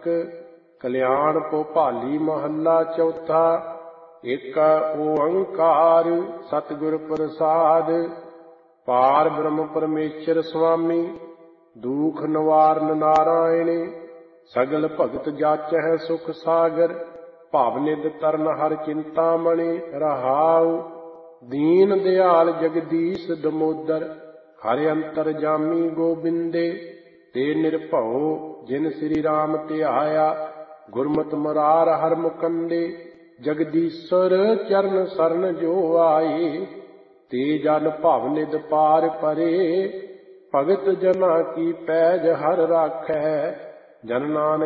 ਇੱਕ। ਕਲਿਆਣ ਭੋਪਾਲੀ ਮਹੱਲਾ ਚੌਥਾ। ਏਕ ਓੰਕਾਰ ਸਤਿਗੁਰ ਪ੍ਰਸਾਦ। ਪਾਰ ਬ੍ਰਹਮ ਪਰਮੇਸ਼ਰ ਸੁਆਮੀ, ਦੂਖ ਨਿਵਾਰਨ ਨਾਰਾਇਣੇ। ਸਗਲ ਭਗਤ ਜਾਚਹਿ ਸੁਖ ਸਾਗਰ, ਭਵ ਨਿਧ ਤਰਨ ਹਰਿ ਚਿੰਤਾਮਣਿ। ਰਹਾਉ ਦੀਨ ਦਿਆਲ ਜਗਦੀਸ਼ ਦਮੋਦਰ, ਹਰਿ ਅੰਤਰਜਾਮੀ ਗੋਬਿੰਦੇ। ਤੇ ਨਿਰਭਉ ਜਿਨ ਸ੍ਰੀ ਰਾਮ ਧਿਆਇਆ, ਗੁਰਮਤਿ ਮੁਰਾਰ ਹਰਮੁਕੰਦੇ। ਜਗਦੀਸ਼ਰ ਚਰਨ ਸਰਨ ਜੋ ਆਏ, ਤੇ ਜਨ ਭਵ ਨਿਧ ਪਾਰ ਪਰੇ। ਭਗਤ ਜਨਾਂ ਕੀ ਪੈਜ ਹਰਿ ਰਾਖੈ, ਜਨ ਨਾਨਕ